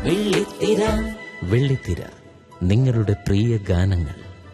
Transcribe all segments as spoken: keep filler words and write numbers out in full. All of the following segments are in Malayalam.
വെള്ളിത്തിര വെള്ളിത്തിര നിങ്ങളുടെ പ്രിയ ഗാനങ്ങൾ.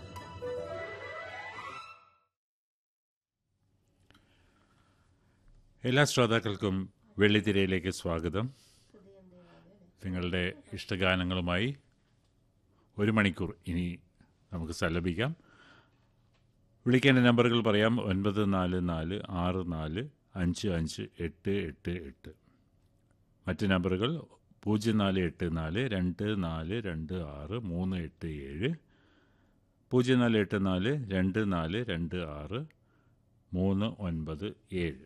എല്ലാ ശ്രോതാക്കൾക്കും വെള്ളിത്തിരയിലേക്ക് സ്വാഗതം. നിങ്ങളുടെ ഇഷ്ടഗാനങ്ങളുമായി ഒരു മണിക്കൂർ ഇനി നമുക്ക് സല്ലപിക്കാം. വിളിക്കേണ്ട നമ്പറുകൾ പറയാം. ഒൻപത് നാല് നാല് ആറ് നാല് അഞ്ച് അഞ്ച് എട്ട് എട്ട് എട്ട്. മറ്റ് നമ്പറുകൾ പൂജ്യം നാല് എട്ട് നാല് രണ്ട് നാല് രണ്ട് ആറ് മൂന്ന് എട്ട് ഏഴ്, പൂജ്യം നാല് എട്ട് നാല് രണ്ട് നാല് രണ്ട് ആറ് മൂന്ന് ഒൻപത് ഏഴ്.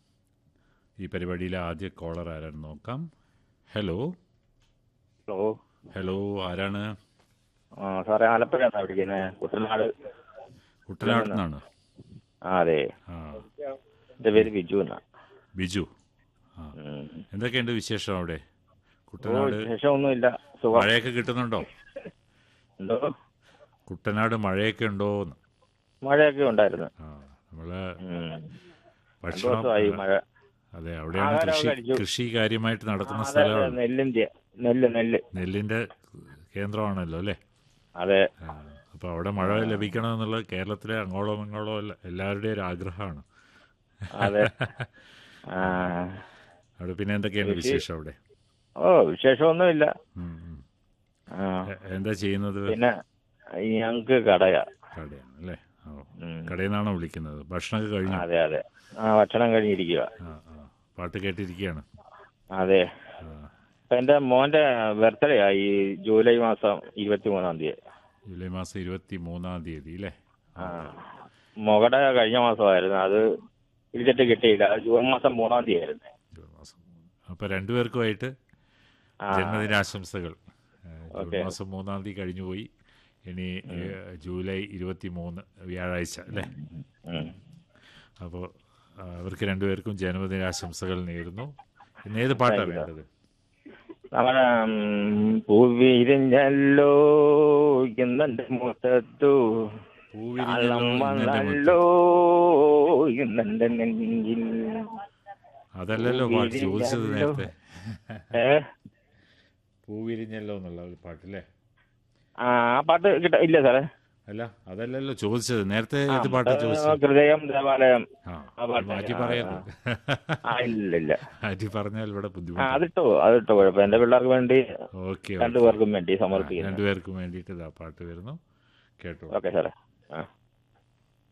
ഈ പരിപാടിയിലെ ആദ്യ കോളർ ആരാണ് നോക്കാം. ഹലോ ഹലോ ഹലോ ആരാണ്? ആ സാറേ, ആലപ്പുഴയാണ് വിളിക്കുന്നത്. കുട്ടനാട്. കുട്ടനാട് നിന്നാണ്? ആ അതെ. ആ, എൻ്റെ പേര് ബിജു എന്നാ. ബിജു. ആ, എന്തൊക്കെയുണ്ട് വിശേഷം അവിടെ കുട്ടനാട്? വിശേഷമൊന്നുമില്ല, സുഖം. മഴയൊക്കെ കിട്ടുന്നുണ്ടോ? എന്തോ കുട്ടനാട് മഴയൊക്കെ ഉണ്ടോന്ന്? മഴയൊക്കെ ഉണ്ടായിരുന്നു. ആ, നമ്മള് ഉം. ഭക്ഷണം ദിവസമായി മഴ. അതെ, അവിടെയാണ് ആഹാരമൊക്കെ കൃഷി കഴിച്ചു. കൃഷി കാര്യമായിട്ട് നടക്കുന്ന അതെ, സ്ഥലമാണ്. നെല്ലിന്റെ നെല്ല് നെല്ല് നെല്ലിന്റെ കേന്ദ്രമാണല്ലോ അല്ലേ? അതെ. അപ്പോൾ അവിടെ മഴ ലഭിക്കണമെന്നുള്ളത് കേരളത്തിലെ അങ്ങോളം ഇങ്ങോളം എല്ലാ എല്ലാവരുടെയും ഒരു ആഗ്രഹമാണ്. അതെ. ആ അവിടെ പിന്നെ എന്തൊക്കെയാണ് കൃഷി- വിശേഷം അവിടെ? ഓ വിശേഷമൊന്നുമില്ല. ഉം, ഉം. ആ എ- എന്താ ചെയ്യുന്നത്? പിന്നെ ഞങ്ങക്ക് കടയാ. കടയാണ് അല്ലേ? ഓ, ഉം. കടയിൽ നിന്നാണോ വിളിക്കുന്നത്? ഭക്ഷണമൊക്കെ കഴിഞ്ഞു? അതെ അതെ. ആ ഭക്ഷണം കഴിഞ്ഞിരിക്കുക. ആ, ആ. പാട്ട് കേട്ടിരിക്കുകയാണ്. അതെ. ആ, ഇപ്പൊ എന്റെ മോന്റെ ബർത്ത്ഡേ ആയി ജൂലൈ മാസം ഇരുപത്തി മൂന്നാം തീയതി. ജൂലൈ മാസം ഇരുപത്തി മൂന്നാം തീയതി അല്ലേ? ആ മൊകടെ കഴിഞ്ഞ മാസമായിരുന്നു, അത് വിളിച്ചിട്ട് കിട്ടിയില്ല. ജൂൺ മാസം മൂന്നാം തീയതി ആയിരുന്നു. ജൂൺ മാസം. അപ്പോൾ രണ്ടുപേർക്കുമായിട്ട് ആ ജന്മദിനാശംസകൾ. ഏ, ജൂൺ ഓക്കെ. മാസം മൂന്നാം തീയതി കഴിഞ്ഞു പോയി. ഇനി ഏ, ജൂലൈ ഇരുപത്തി മൂന്ന് വ്യാഴാഴ്ച അല്ലേ? ഉം. അപ്പോൾ അവർക്ക് രണ്ടുപേർക്കും ജന്മദിനാശംസകൾ നേരുന്നു. ഇന്ന് ഏത് പാട്ടാണ് വേണ്ടത്? നമ്മുടെ പൂവിരിഞ്ഞല്ലോ ഇന്നെന്റെ മുഖത്തു, പൂവിരിഞ്ഞല്ലോ കള്ളം ഇന്നെന്റെ വന്നല്ലോ മുറ്റത്ത്. ഇന്നെന്റെ നെഞ്ചിൽ. അതല്ലല്ലോ പാട്ട് ചോദിച്ചത് പൂവിരിഞ്ഞല്ലോ. നേരത്തെ. ഏ പൂവിരിഞ്ഞല്ലോ എന്നുള്ള ഒരു പാട്ടല്ലേ? ആ ആ പാട്ട് കിട്ട ഇല്ല സാറേ. അല്ല, അതല്ലല്ലോ ചോദിച്ചത് നേരത്തെ. ആ, ഏത് പാട്ടാ ചോദിച്ചത്? ഹൃദയം ദേവാലയം. ആ, ആ പാട്ട്. മാറ്റി ആ, പറയരുത്. ആ ഇല്ല ഇല്ല. മാറ്റി പറഞ്ഞാൽ ഇവിടെ ആ ബുദ്ധിമുട്ടാണ്. അതിട്ടോ അതിട്ടോ കുഴപ്പം. എന്റെ പിള്ളേർക്ക് വേണ്ടി ഓക്കെ, രണ്ടുപേർക്കും വേണ്ടി സമർപ്പിക്കുന്നു. രണ്ടുപേർക്കും വേണ്ടിയിട്ട് ഇതാ പാട്ട് വരുന്നു, കേട്ടോ. ഓക്കെ സാറേ. ആ